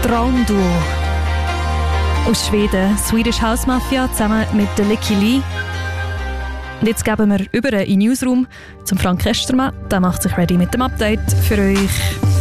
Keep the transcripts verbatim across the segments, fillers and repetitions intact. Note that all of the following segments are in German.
Traumduo. Aus Schweden, Swedish House Mafia zusammen mit der Licky Lee. Und jetzt geben wir über in den Newsroom zum Frank Kestermann. Der macht sich ready mit dem Update für euch.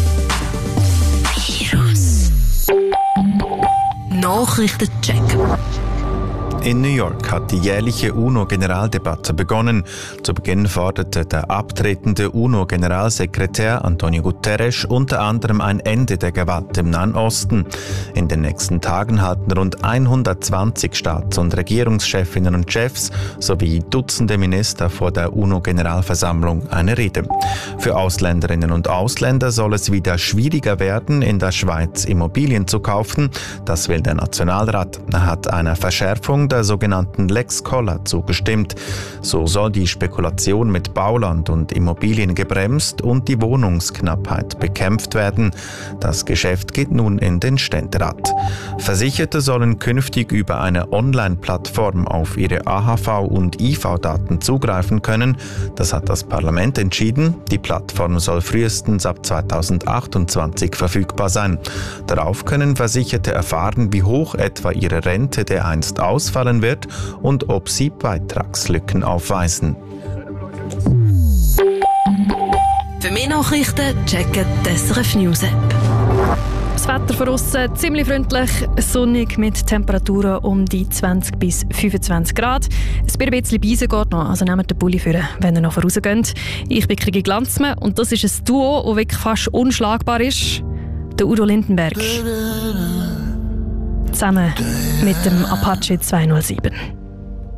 Virus. Nachrichtencheck. In New York hat die jährliche UNO-Generaldebatte begonnen. Zu Beginn forderte der abtretende UNO-Generalsekretär Antonio Guterres unter anderem ein Ende der Gewalt im Nahen Osten. In den nächsten Tagen halten rund hundertzwanzig Staats- und Regierungschefinnen und Chefs sowie Dutzende Minister vor der UNO-Generalversammlung eine Rede. Für Ausländerinnen und Ausländer soll es wieder schwieriger werden, in der Schweiz Immobilien zu kaufen. Das will der Nationalrat. Er hat einer Verschärfung der sogenannten Lex Koller zugestimmt. So soll die Spekulation mit Bauland und Immobilien gebremst und die Wohnungsknappheit bekämpft werden. Das Geschäft geht nun in den Ständerat. Versicherte sollen künftig über eine Online-Plattform auf ihre A H V- und I V-Daten zugreifen können. Das hat das Parlament entschieden. Die Plattform soll frühestens ab zweitausendachtundzwanzig verfügbar sein. Darauf können Versicherte erfahren, wie hoch etwa ihre Rente dereinst ausfallen wird und ob sie Beitragslücken aufweisen. Für mehr Nachrichten checken die S R F News App. Das Wetter von aussen ziemlich freundlich, sonnig mit Temperaturen um die zwanzig bis fünfundzwanzig Grad. Es wird ein bisschen Beise geht noch, also nehmt den Pulli vor, wenn ihr noch vorausgeht. Ich bin Krigi Glanzmann und das ist ein Duo, das wirklich fast unschlagbar ist. Der Udo Lindenberg. Zusammen mit dem Apache zweihundertsieben.